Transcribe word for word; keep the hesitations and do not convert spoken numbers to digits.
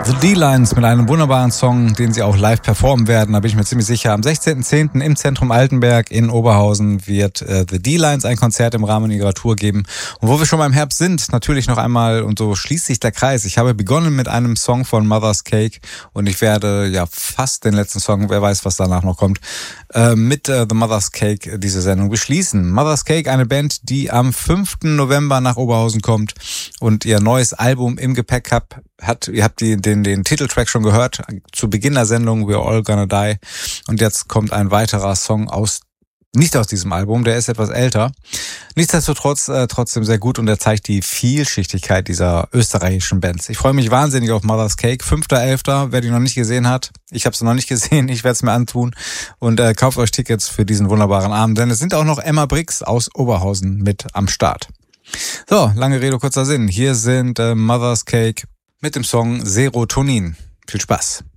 The D-Lines mit einem wunderbaren Song, den sie auch live performen werden, da bin ich mir ziemlich sicher. Am sechzehnten zehnten im Zentrum Altenberg in Oberhausen wird äh, The D-Lines ein Konzert im Rahmen ihrer Tour geben. Und wo wir schon beim Herbst sind, natürlich noch einmal, und so schließt sich der Kreis. Ich habe begonnen mit einem Song von Mother's Cake und ich werde ja fast den letzten Song, wer weiß, was danach noch kommt, äh, mit äh, The Mother's Cake diese Sendung beschließen. Mother's Cake, eine Band, die am fünften November nach Oberhausen kommt und ihr neues Album im Gepäck hat. hat ihr habt die, den, den Titeltrack schon gehört, zu Beginn der Sendung, We're All Gonna Die. Und jetzt kommt ein weiterer Song aus, nicht aus diesem Album, der ist etwas älter. Nichtsdestotrotz äh, trotzdem sehr gut und er zeigt die Vielschichtigkeit dieser österreichischen Bands. Ich freue mich wahnsinnig auf Mother's Cake. fünfter elfter Wer die noch nicht gesehen hat, ich habe es noch nicht gesehen, ich werde es mir antun. Und äh, kauft euch Tickets für diesen wunderbaren Abend, denn es sind auch noch Emma Brix aus Oberhausen mit am Start. So, lange Rede, kurzer Sinn. Hier sind äh, Mother's Cake mit dem Song Serotonin. Viel Spaß.